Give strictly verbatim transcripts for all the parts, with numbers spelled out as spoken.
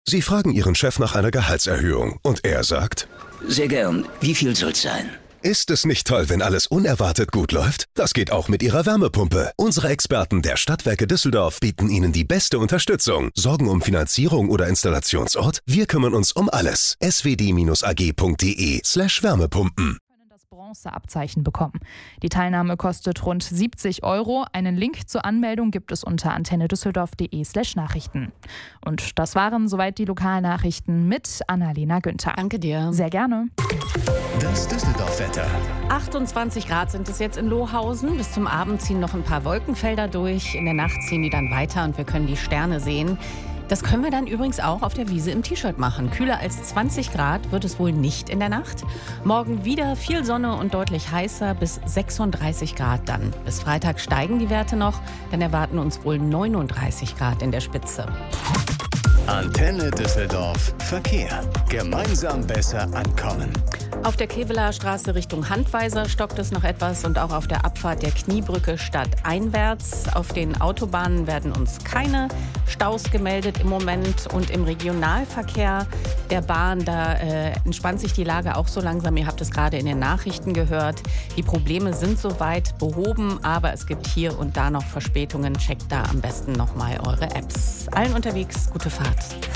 Sie fragen Ihren Chef nach einer Gehaltserhöhung und er sagt: Sehr gern. Wie viel soll's sein? Ist es nicht toll, wenn alles unerwartet gut läuft? Das geht auch mit Ihrer Wärmepumpe. Unsere Experten der Stadtwerke Düsseldorf bieten Ihnen die beste Unterstützung. Sorgen um Finanzierung oder Installationsort? Wir kümmern uns um alles. s w d a g punkt d e slash Wärmepumpen. Bronzeabzeichen bekommen. Die Teilnahme kostet rund siebzig Euro. Einen Link zur Anmeldung gibt es unter antennedüsseldorf.de slash Nachrichten. Und das waren soweit die Lokalnachrichten mit Annalena Günther. Danke dir. Sehr gerne. Das Düsseldorf-Wetter. achtundzwanzig Grad sind es jetzt in Lohausen. Bis zum Abend ziehen noch ein paar Wolkenfelder durch. In der Nacht ziehen die dann weiter und wir können die Sterne sehen. Das können wir dann übrigens auch auf der Wiese im T-Shirt machen. Kühler als zwanzig Grad wird es wohl nicht in der Nacht. Morgen wieder viel Sonne und deutlich heißer, bis sechsunddreißig Grad dann. Bis Freitag steigen die Werte noch, dann erwarten uns wohl neununddreißig Grad in der Spitze. Antenne Düsseldorf Verkehr. Gemeinsam besser ankommen. Auf der Keveler Straße Richtung Handweiser stockt es noch etwas und auch auf der Abfahrt der Kniebrücke stadteinwärts. Auf den Autobahnen werden uns keine Staus gemeldet im Moment und im Regionalverkehr der Bahn, da äh, entspannt sich die Lage auch so langsam. Ihr habt es gerade in den Nachrichten gehört. Die Probleme sind soweit behoben, aber es gibt hier und da noch Verspätungen. Checkt da am besten nochmal eure Apps. Allen unterwegs, gute Fahrt.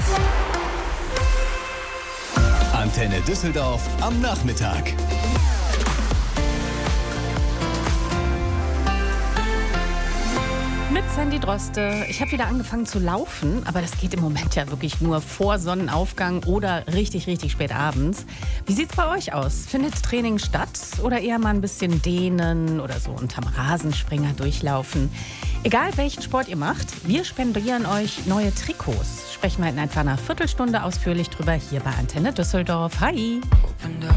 Antenne Düsseldorf am Nachmittag. Mit Sandy Droste. Ich habe wieder angefangen zu laufen, aber das geht im Moment ja wirklich nur vor Sonnenaufgang oder richtig, richtig spät abends. Wie sieht's bei euch aus? Findet Training statt oder eher mal ein bisschen dehnen oder so unterm Rasenspringer durchlaufen? Egal welchen Sport ihr macht, wir spendieren euch neue Trikots. Sprechen wir in etwa einer Viertelstunde ausführlich drüber hier bei Antenne Düsseldorf. Hi!